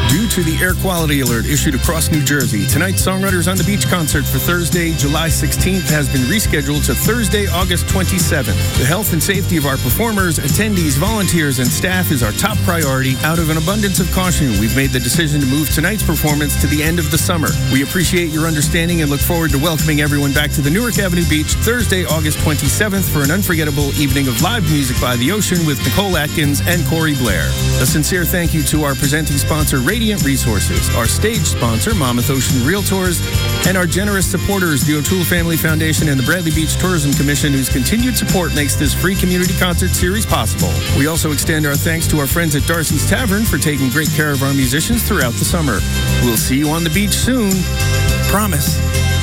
Due to the air quality alert issued across New Jersey, tonight's Songwriters on the Beach concert for Thursday, July 16th has been rescheduled to Thursday, August 27th. The health and safety of our performers, attendees, volunteers, and staff is our top priority. Out of an abundance of caution, we've made the decision to move tonight's performance to the end of the summer. We appreciate your understanding and look forward to welcoming everyone back to the Newark Avenue Beach Thursday, August 27th for an unforgettable evening of live music by the ocean with Nicole Atkins and Corey Blair. A sincere thank you to our presenting sponsor, Radiant Resources, our stage sponsor, Monmouth Ocean Realtors, and our generous supporters, the O'Toole Family Foundation and the Bradley Beach Tourism Commission, whose continued support makes this free community concert series possible. We also extend our thanks to our friends at Darcy's Tavern for taking great care of our musicians throughout the summer. We'll see you on the beach soon. Promise.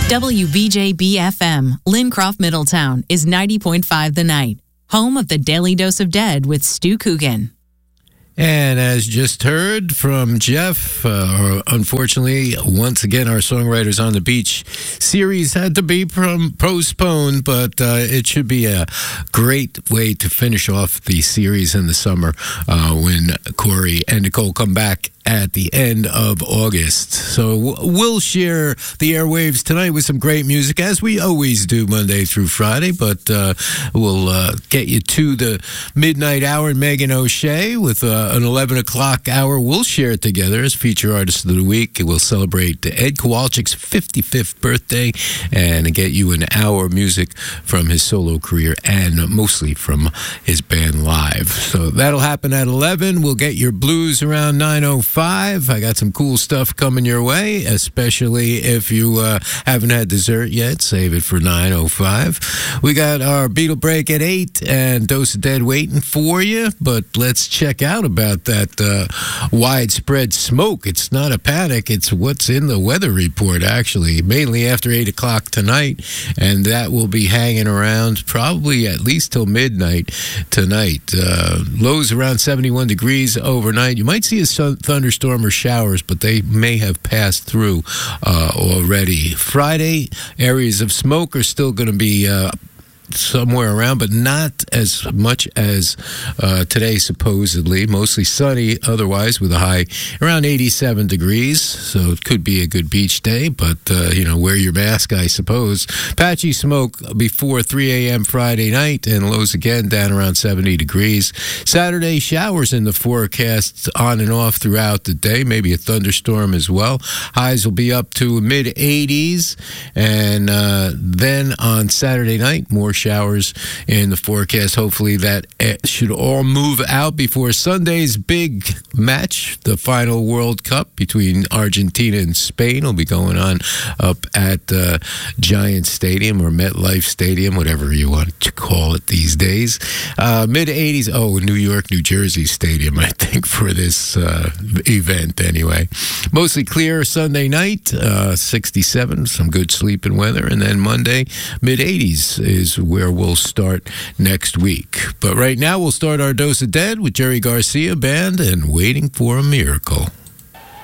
WBJB-FM, Lincroft, Middletown, is 90.5 The Night, home of the Daily Dose of Dead with Stu Coogan. And as just heard from Jeff, unfortunately, once again, our Songwriters on the Beach series had to be postponed, but it should be a great way to finish off the series in the summer when Corey and Nicole come back at the end of August. So we'll share the airwaves tonight with some great music, as we always do Monday through Friday, but we'll get you to the midnight hour in Megan O'Shea with an 11 o'clock hour. We'll share it together as feature artist of the week. We'll celebrate Ed Kowalczyk's 55th birthday and get you an hour of music from his solo career and mostly from his band live. So that'll happen at 11. We'll get your blues around 9:05. I got some cool stuff coming your way, especially if you haven't had dessert yet. Save it for 9:05. We got our Beatle break at 8 and Dose of Dead waiting for you. But let's check out about that widespread smoke. It's not a panic. It's what's in the weather report, actually, mainly after 8 o'clock tonight. And that will be hanging around probably at least till midnight tonight. Lows around 71 degrees overnight. You might see a thunderstorm or showers, but they may have passed through already. Friday, areas of smoke are still going to be somewhere around, but not as much as today, supposedly. Mostly sunny otherwise, with a high around 87 degrees. So it could be a good beach day, but, wear your mask, I suppose. Patchy smoke before 3 a.m. Friday night, and lows again down around 70 degrees. Saturday, showers in the forecast on and off throughout the day, maybe a thunderstorm as well. Highs will be up to mid-80s, and then on Saturday night, more showers in the forecast. Hopefully that should all move out before Sunday's big match, the final World Cup between Argentina and Spain, will be going on up at Giant Stadium or MetLife Stadium, whatever you want to call it these days. Mid-80s, New York, New Jersey Stadium, I think, for this event anyway. Mostly clear Sunday night, 67, some good sleeping weather, and then Monday, mid-80s is where we'll start next week. But right now, we'll start our Dose of Dead with Jerry Garcia Band and Waiting for a Miracle.